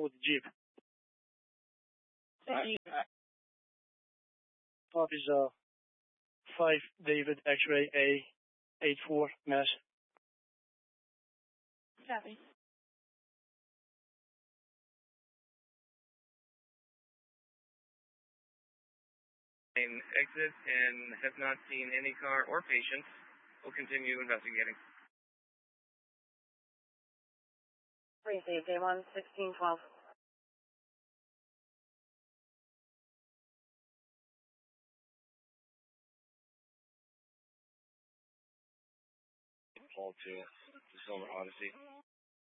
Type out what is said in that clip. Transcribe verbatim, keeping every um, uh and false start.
with the Jeep. Alright. Copies uh five David X-ray A eight four Mass. Copy. Exit and have not seen any car or patients. We'll continue investigating. Received A one sixteen twelve. Call to the Silver Odyssey.